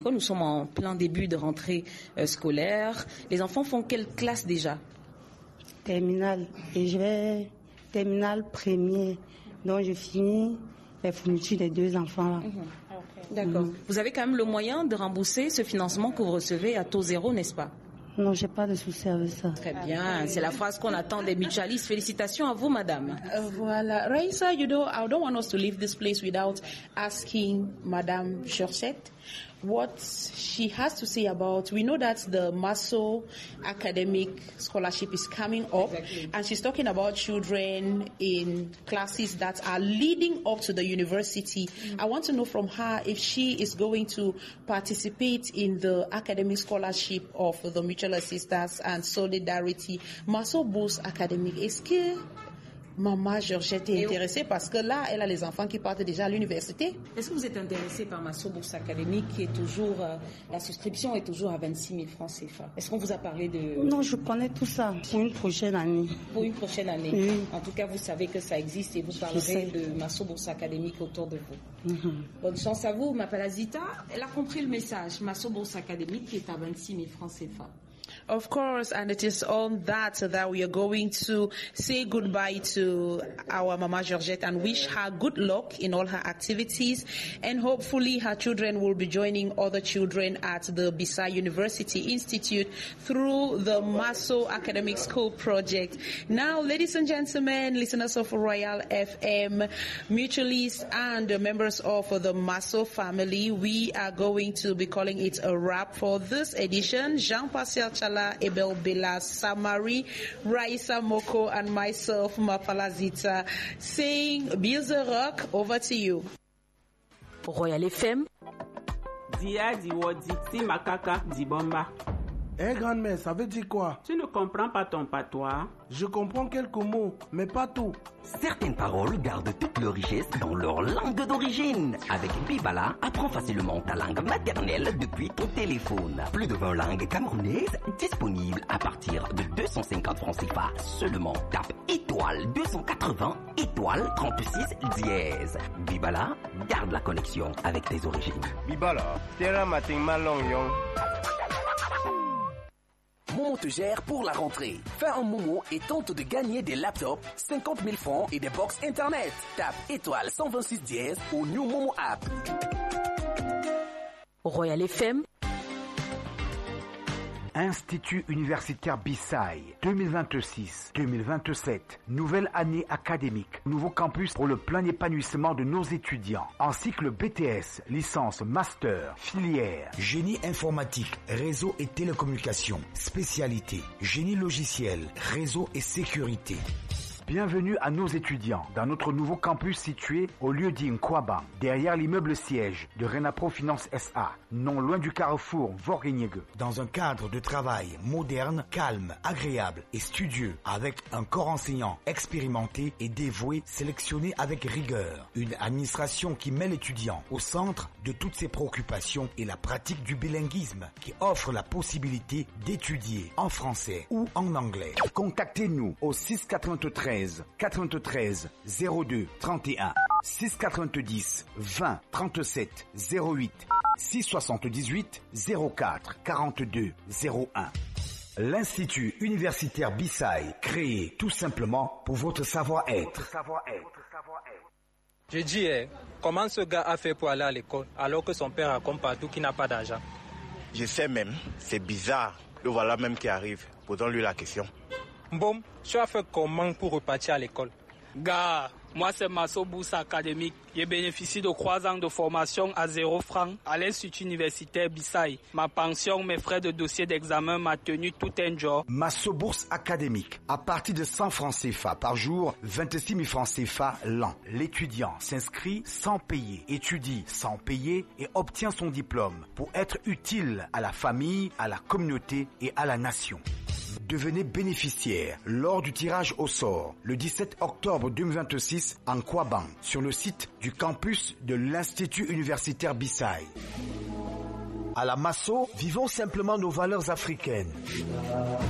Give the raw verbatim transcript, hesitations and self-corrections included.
l'école. Nous sommes en plein début de rentrée euh, scolaire. Les enfants font quelle classe déjà? Terminale. Et je vais terminale premier. Donc je finis les fournitures des deux enfants là. Mmh. Okay. D'accord. Mmh. Vous avez quand même le moyen de rembourser ce financement que vous recevez à taux zéro, n'est-ce pas? Non, j'ai pas de souci avec ça. Très bien, c'est la phrase qu'on attend des mutualistes. Félicitations à vous, madame. Uh, voilà. Raissa, you know, I don't want us to leave this place without asking Madame Georgette what she has to say about, we know that the Maso academic scholarship is coming up, exactly. And she's talking about children in classes that are leading up to the university. Mm-hmm. I want to know from her if she is going to participate in the academic scholarship of the Mutual Assistance and Solidarity Maso Bourse Academic. Est-ce que Maman Georgette est intéressée parce que là, elle a les enfants qui partent déjà à l'université? Est-ce que vous êtes intéressée par Maso Bourse Académique qui est toujours, euh, la souscription est toujours à vingt-six mille francs C F A? Est-ce qu'on vous a parlé de... Non, je connais tout ça pour une prochaine année. Pour une prochaine année. Oui. En tout cas, vous savez que ça existe et vous parlerez de Maso Bourse Académique autour de vous. Mm-hmm. Bonne chance à vous. Ma Palazita, elle a compris le message. Maso Bourse Académique qui est à vingt-six mille francs C F A. Of course, and it is on that that we are going to say goodbye to our Mama Georgette and wish her good luck in all her activities, and hopefully her children will be joining other children at the Bisai University Institute through the Maso Academic School project. Now, ladies and gentlemen, listeners of Royal F M, mutualists and members of the Maso family, we are going to be calling it a wrap for this edition. Jean-Pascal Chala, Ebel Bela, Samari, Raissa Moko, and myself, Mapalazita, saying, Build the Rock, over to you. Royal F M. Dia Diwodi, Si Makaka, Dibomba. Eh, grand-mère, ça veut dire quoi? Tu ne comprends pas ton patois? Je comprends quelques mots, mais pas tout. Certaines paroles gardent toute leur richesse dans leur langue d'origine. Avec Bibala, apprends facilement ta langue maternelle depuis ton téléphone. Plus de vingt langues camerounaises disponibles à partir de deux cent cinquante francs C F A seulement. Tape étoile deux cent quatre-vingts, étoile trente-six dièse. Bibala, garde la connexion avec tes origines. Bibala, terra matin malong yong. Momo te gère pour la rentrée. Fais un Momo et tente de gagner des laptops, cinquante mille francs et des box internet. Tape étoile cent vingt-six dièse au New Momo app. Royal F M. Institut universitaire Bisai, deux mille vingt-six deux mille vingt-sept, nouvelle année académique, nouveau campus pour le plein épanouissement de nos étudiants. En cycle B T S, licence, master, filière. Génie informatique, réseau et télécommunications. Spécialité, génie logiciel, réseau et sécurité. Bienvenue à nos étudiants dans notre nouveau campus situé au lieu-dit Nkwaba, derrière l'immeuble siège de Renapro Finance S A, non loin du carrefour Vorgeniegue. Dans un cadre de travail moderne, calme, agréable et studieux, avec un corps enseignant expérimenté et dévoué, sélectionné avec rigueur. Une administration qui met l'étudiant au centre de toutes ses préoccupations et la pratique du bilinguisme, qui offre la possibilité d'étudier en français ou en anglais. Contactez-nous au six quatre-vingt-treize quatre-vingt-treize zéro deux trente et un, six quatre-vingt-dix vingt trente-sept zéro huit, six soixante-dix-huit zéro quatre quarante-deux zéro un. L'Institut universitaire Bisai, créé tout simplement pour votre savoir-être. Je dis, eh, comment ce gars a fait pour aller à l'école alors que son père raconte partout qu'il n'a pas d'argent? Je sais même, c'est bizarre. Le voilà même qui arrive. Posons-lui la question. Bon, tu as fait comment pour repartir à l'école? Gars, moi c'est Maso Bourse Académique. J'ai bénéficié de trois ans de formation à zéro franc à l'Institut universitaire Bisai. Ma pension, mes frais de dossier d'examen, m'a tenu tout un jour. Maso Bourse Académique, à partir de cent francs C F A par jour, vingt-six mille francs C F A l'an. L'étudiant s'inscrit sans payer, étudie sans payer et obtient son diplôme pour être utile à la famille, à la communauté et à la nation. Devenez bénéficiaire lors du tirage au sort le dix-sept octobre deux mille vingt-six en Kwabang sur le site du campus de l'Institut universitaire Bisai. À la Maso, vivons simplement nos valeurs africaines.